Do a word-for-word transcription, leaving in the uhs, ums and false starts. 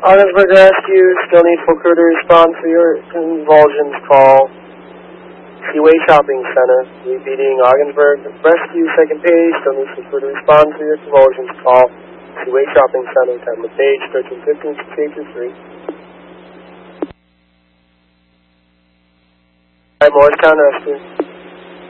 Ogdensburg Rescue, still need full crew to respond to your convulsions call. Seaway Shopping Center, repeating Ogdensburg Rescue, second page, still need full crew to respond to your convulsions call. Seaway Shopping Center, time of page, thirteen fifteen, six eight two three. Morristown Rescue.